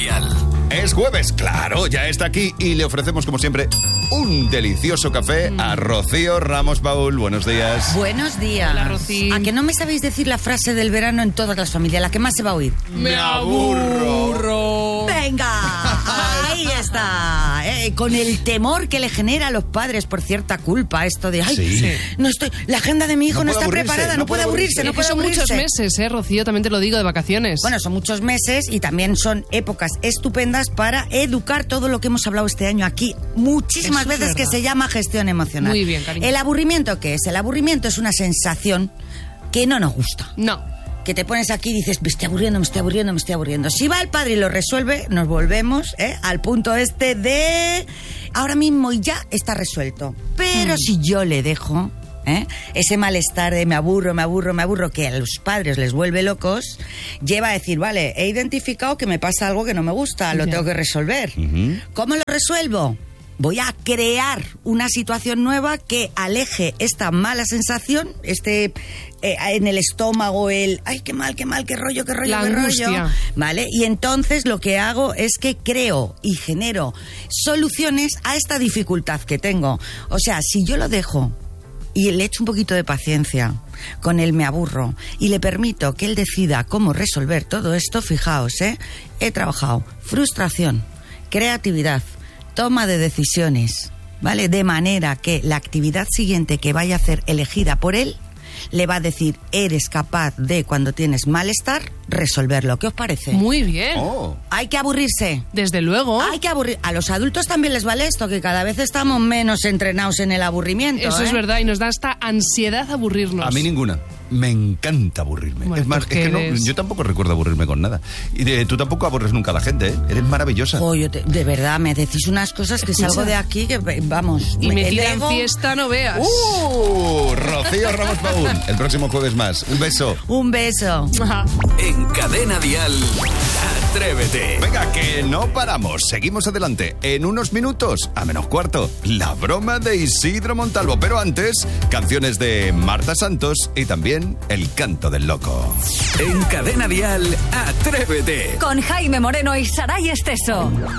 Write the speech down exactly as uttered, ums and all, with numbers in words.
Dial. Es jueves, claro, ya está aquí y le ofrecemos como siempre un delicioso café a Rocío Ramos Paul. Buenos días. Buenos días. Hola, Rocío. ¿A que no me sabéis decir la frase del verano en todas las familias? La que más se va a oír. Me aburro. ¡Venga! Ahí está. Eh, con el temor que le genera a los padres por cierta culpa esto de, ay, Sí. no estoy, la agenda de mi hijo No no, puede está aburrirse, preparada, no no, puede puede aburrirse, aburrirse. no Es que puede son aburrirse. muchos meses, ¿eh, Rocío? También te lo digo, de vacaciones. Bueno, son muchos meses y también son épocas estupendas para educar todo lo que hemos hablado este año aquí muchísimas Eso es veces, que verdad. se llama gestión emocional. Muy bien, cariño. ¿El aburrimiento qué es? El aburrimiento es una sensación que no nos gusta. No. Que te pones aquí y dices, me estoy aburriendo, me estoy aburriendo, me estoy aburriendo. Si va el padre y lo resuelve, nos volvemos ¿eh? al punto este de ahora mismo y ya está resuelto. Pero Mm. si yo le dejo ¿eh? ese malestar de me aburro, me aburro, me aburro, que a los padres les vuelve locos, lleva a decir, vale, he identificado que me pasa algo que no me gusta, lo Ya. tengo que resolver. Ujú. ¿Cómo lo resuelvo? Voy a crear una situación nueva que aleje esta mala sensación, este eh, en el estómago, el ay, qué mal, qué mal, qué rollo, qué rollo, La qué angustia. rollo. ¿Vale? Y entonces lo que hago es que creo y genero soluciones a esta dificultad que tengo. O sea, si yo lo dejo y le echo un poquito de paciencia, con él me aburro y le permito que él decida cómo resolver todo esto, fijaos, ¿eh? He trabajado frustración, creatividad, toma de decisiones, ¿vale? De manera que la actividad siguiente que vaya a hacer elegida por él le va a decir, eres capaz de, cuando tienes malestar, resolverlo. ¿Qué os parece? Muy bien. Oh. Hay que aburrirse. Desde luego. Hay que aburrir. A los adultos también les vale esto, que cada vez estamos menos entrenados en el aburrimiento. Eso ¿eh? es verdad, y nos da hasta ansiedad aburrirnos. A mí ninguna. Me encanta aburrirme. Bueno, es más, pues es que no, eres- yo tampoco recuerdo aburrirme con nada. Y de- tú tampoco aburres nunca a la gente, ¿eh? Eres maravillosa. Jo, yo te- de verdad, me decís unas cosas que Escucha. salgo de aquí que, vamos... Y me- metida el en ego- fiesta no veas. ¡Uh! Rocío Ramos Paul. El próximo jueves más. Un beso. Un beso. Ajá. En Cadena Dial, Atrévete. Venga, que no paramos. Seguimos adelante. En unos minutos, a menos cuarto, la broma de Isidro Montalvo. Pero antes, canciones de Marta Santos y también El canto del loco. En Cadena Dial, Atrévete. Con Jaime Moreno y Saray Esteso.